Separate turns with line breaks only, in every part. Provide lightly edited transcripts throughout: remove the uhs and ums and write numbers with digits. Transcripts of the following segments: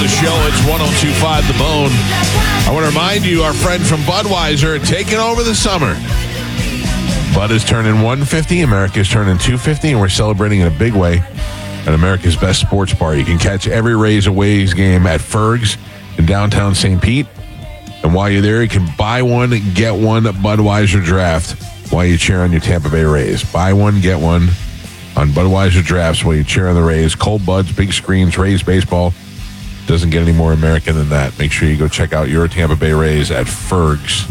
The show, it's 102.5 The Bone. I want to remind you, our friend from Budweiser taking over the summer. Bud is turning 150, America's turning 250, and we're celebrating in a big way at America's Best Sports Bar. You can catch every Rays Aways game at Ferg's in downtown St. Pete. And while you're there, you can buy one, get one Budweiser draft while you cheer on your Tampa Bay Rays. Buy one, get one on Budweiser drafts while you cheer on the Rays. Cold buds, big screens, Rays baseball. Doesn't get any more American than that. Make sure you go check out your Tampa Bay Rays at Ferg's.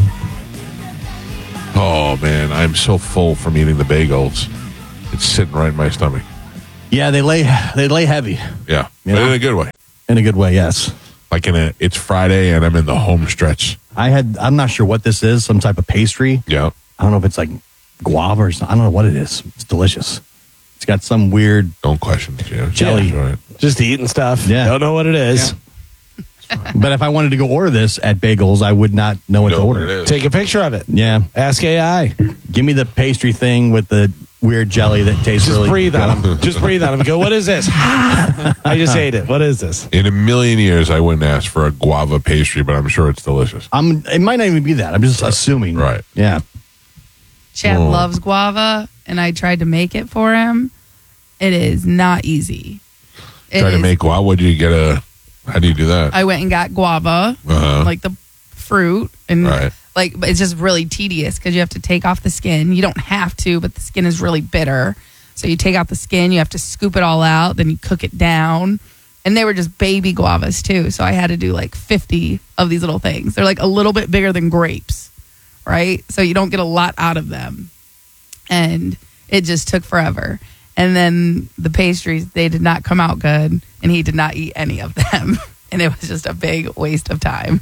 Oh, man, I'm so full from eating the bagels. It's sitting right in my stomach.
Yeah, they lay heavy.
Yeah,
You
but
know?
in a good way.
In a good way, yes.
Like it's Friday and I'm in the home stretch.
I'm not sure what this is, some type of pastry.
Yeah.
I don't know if it's like guava or something. I don't know what it is. It's delicious. It's got some weird
Don't question it, yeah.
jelly.
Enjoy it.
Just eating stuff.
Yeah.
Don't know what it is.
Yeah. But if I wanted to go order this at Bagels, I would not know what to
Know what
order.
it is.
Take a picture of it.
Yeah.
Ask AI.
Give me the pastry thing with the weird jelly that tastes
Just
really
breathe
good.
on them. Just breathe on them. Go, what is this? I just ate it. What is this?
In a million years, I wouldn't ask for a guava pastry, but I'm sure it's delicious.
It might not even be that. I'm just assuming.
Right.
Yeah.
Chad
Oh.
loves guava, and I tried to make it for him. It is not easy.
Try to make guava. How do you do that?
I went and got guava,
Uh-huh.
like the fruit, and
Right.
but it's just really tedious because you have to take off the skin. You don't have to, but the skin is really bitter. So you take out the skin, you have to scoop it all out, then you cook it down. And they were just baby guavas too. So I had to do like 50 of these little things. They're like a little bit bigger than grapes, right? So you don't get a lot out of them. And it just took forever. And then the pastries, they did not come out good. And he did not eat any of them. And it was just a big waste of time.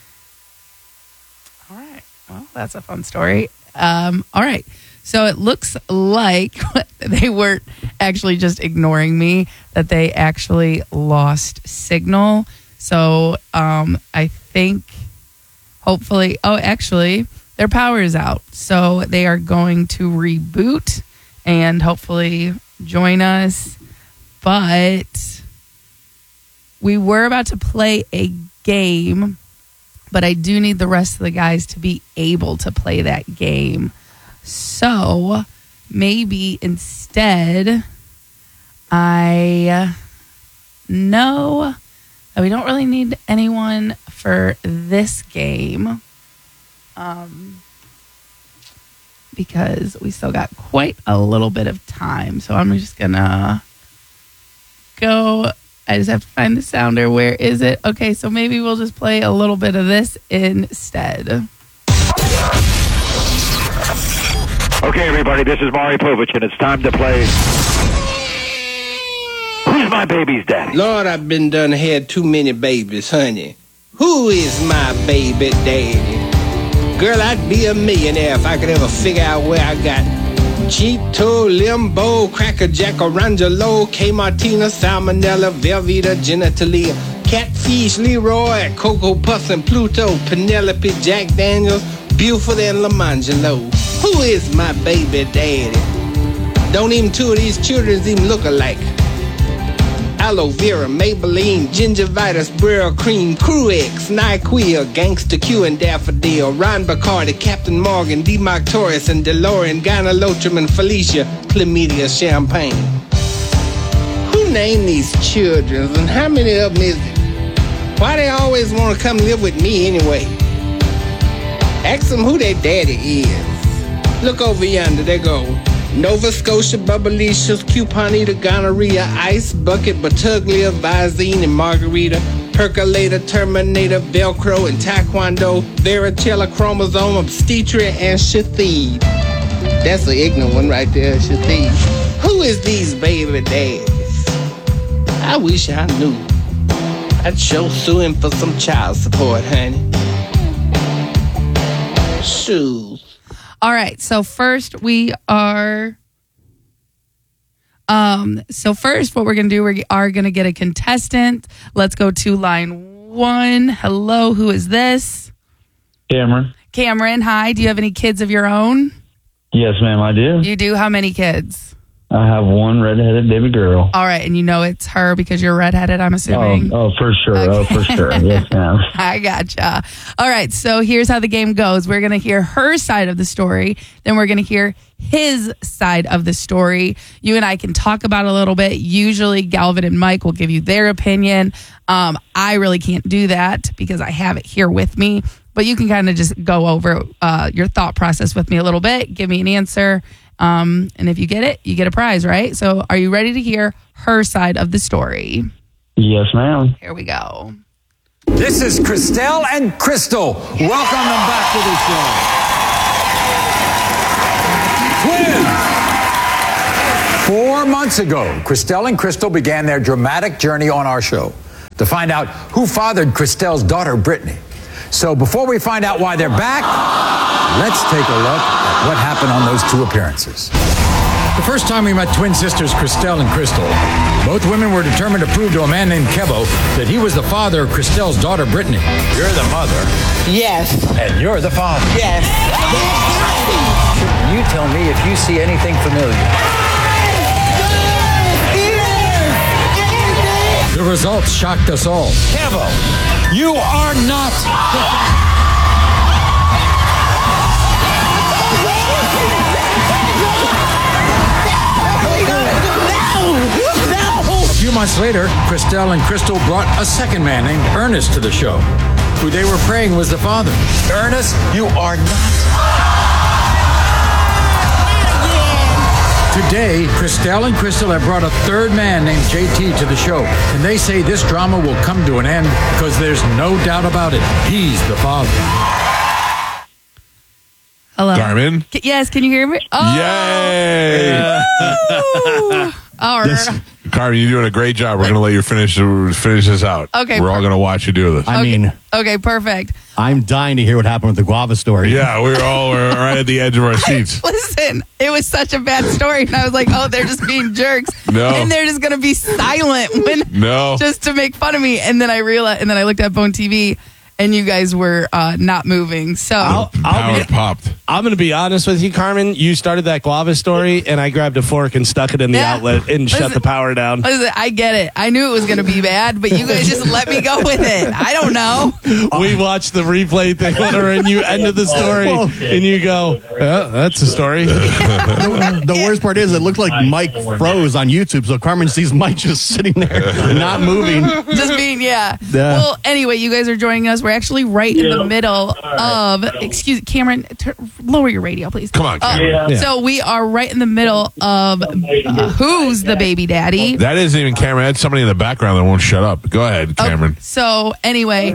All right. Well, that's a fun story. All right. So it looks like they weren't actually just ignoring me, that they actually lost signal. So I think hopefully, actually, their power is out. So they are going to reboot and hopefully join us. But we were about to play a game, but I do need the rest of the guys to be able to play that game. So maybe instead, I know that we don't really need anyone for this game because we still got quite a little bit of time. So I'm just going to go. I just have to find the sounder. Where is it? Okay, so maybe we'll just play a little bit of this instead.
Okay, everybody, this is Maury Povich, and it's time to play Who's My Baby's Daddy?
Lord, I've been done had too many babies, honey. Who is my baby daddy? Girl, I'd be a millionaire if I could ever figure out where I got Cheeto, Limbo, Cracker Jack, Orangelo, K. Martina, Salmonella, Velveeta, Genitalia, Catfish, Leroy, Cocoa Puffs and Pluto, Penelope, Jack Daniels, Buford and Lamangelo. Who is my baby daddy? Don't even two of these children even look alike. Aloe Vera, Maybelline, Gingivitis, Brill Cream, Cruix, NyQuil, Gangsta Q and Daffodil, Ron Bacardi, Captain Morgan, D-Mark Torres and DeLorean, Gynolotrum and Felicia, Chlamydia Champagne. Who named these children and how many of them is it? Why they always want to come live with me anyway? Ask them who their daddy is. Look over yonder, they go. Nova Scotia, Bubblicious, Cuponita, Gonorrhea, Ice Bucket, Batuglia, Visine, and Margarita, Percolator, Terminator, Velcro, and Taekwondo, Varicella, Chromosome, Obstetria, and Shathid. That's the ignorant one right there, Shathid. Who is these baby daddies? I wish I knew. I'd show sue him for some child support, honey. Shoes.
All right. So first we are. What we're gonna do, we are gonna get a contestant. Let's go to line 1. Hello, who is this?
Cameron.
Cameron. Hi. Do you have any kids of your own?
Yes, ma'am, I do.
You do. How many kids?
I have one redheaded baby girl.
All right, and you know it's her because you're redheaded, I'm assuming.
Oh, for sure.
Okay.
Oh, for sure. Yes, ma'am.
I gotcha. All right, so here's how the game goes. We're going to hear her side of the story. Then we're going to hear his side of the story. You and I can talk about it a little bit. Usually Galvin and Mike will give you their opinion. I really can't do that because I have it here with me. But you can kind of just go over your thought process with me a little bit. Give me an answer. And if you get it, you get a prize, right? So are you ready to hear her side of the story?
Yes, ma'am.
Here we go.
This is Christelle and Crystal. Welcome them back to the show. Twins. 4 months ago, Christelle and Crystal began their dramatic journey on our show to find out who fathered Christelle's daughter, Brittany. So before we find out why they're back, let's take a look at what happened on those 2 appearances. The first time we met twin sisters Christelle and Crystal, both women were determined to prove to a man named Kevo that he was the father of Christelle's daughter, Brittany. You're the mother.
Yes.
And you're the father.
Yes.
You tell me if you see anything familiar. The results shocked us all. Kevo, you are not. A few months later, Christelle and Crystal brought a second man named Ernest to the show, who they were praying was the father. Ernest, you are not. Today, Christelle and Crystal have brought a third man named JT to the show, and they say this drama will come to an end because there's no doubt about it. He's the father.
Hello.
Carmen?
Yes, can you hear me? Oh.
Yay!
All right.
Carmen, you're doing a great job. We're going to let you finish this out.
Okay,
We're all going to watch you do this.
I mean,
Okay, perfect.
I'm dying to hear what happened with the guava story.
Yeah, we're right at the edge of our seats.
Listen, it was such a bad story, and I was like, "Oh, they're just being jerks,
No.
and they're just gonna be silent when
No.
just to make fun of me." And then I realized, and then I looked at Bone TV, and you guys were not moving. So
Power popped.
I'm going to be honest with you, Carmen. You started that guava story, and I grabbed a fork and stuck it in the
Yeah.
outlet and shut
Listen.
the power down.
listen, I get it. I knew it was gonna be bad, but you guys just let me go with it. I don't know.
We watched the replay thing on her, and you ended the story, and you go, "Oh, that's a story."
The worst part is it looked like Mike froze on YouTube, so Carmen sees Mike just sitting there, not moving.
Just being, yeah.
Yeah.
Well, anyway, you guys are joining us. We're actually right in the middle of, excuse Cameron, lower your radio, please.
Come on, Cameron.
So we are right in the middle of who's the baby daddy.
That isn't even Cameron. That's somebody in the background that won't shut up. Go ahead, Cameron.
So anyway,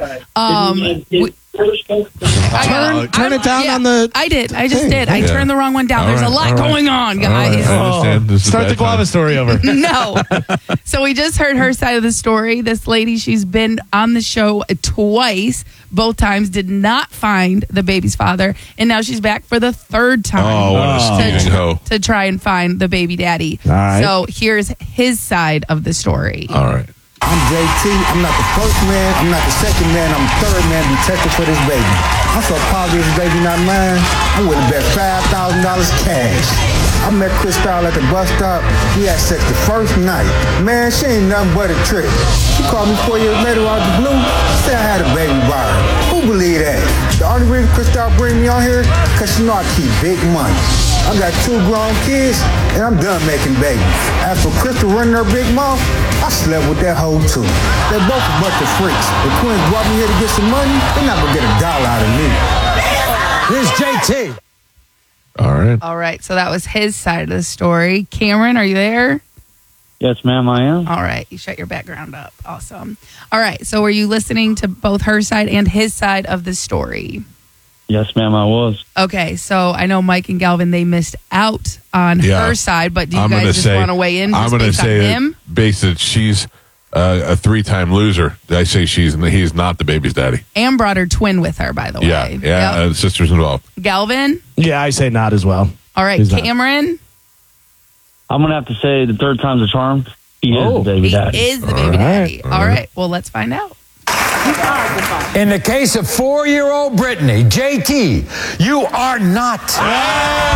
Turn it down on the.
I did. I just did. I
Yeah.
turned the wrong one down.
All
There's
right,
a lot
all right.
going on,
All right,
guys.
I understand. This is
Start
bad
the guava
time.
story over.
No. So we just heard her side of the story. This lady, she's been on the show twice. Both times did not find the baby's father. And now she's back for the third time
Oh, what a steaming hoe.
to try and find the baby daddy.
All right.
So here's his side of the story.
All right.
I'm JT. I'm not the first man. I'm not the second man. I'm the third man detective for this baby. I'm so positive this baby not mine. I would have bet $5,000 cash. I met Christelle at the bus stop. We had sex the first night. Man, she ain't nothing but a trick. She called me 4 years later out the blue. Said I had a baby by her. Who believe that? The only reason Christelle bring me on here, cause she know I keep big money. I got 2 grown kids, and I'm done making babies. As for Crystal running her big mouth, I slept with that hoe too. They're both a bunch of freaks. The twins brought me here to get some money. They're not gonna get $1 out of me.
Here's JT.
All right.
All right. So that was his side of the story. Cameron, are you there?
Yes, ma'am, I am.
All right. You shut your background up. Awesome. All right. So were you listening to both her side and his side of the story?
Yes, ma'am, I was.
Okay. So I know Mike and Galvin, they missed out on
Yeah.
her side, but do you
I'm gonna
guys just
say-
want to weigh in
I'm
just
going to
based on
say
him?
based that she's a 3-time loser. I say he's not the baby's daddy.
And brought her twin with her, by the
Yeah,
way.
yeah.
Yep.
Sisters involved.
Galvin?
Yeah, I say not as well.
All right.
He's not.
Cameron?
I'm going to have to say the third time's a charm. He is the baby
He
daddy.
is the baby daddy. All right. Well, let's find out.
In the case of 4-year-old Brittany, JT, you are not.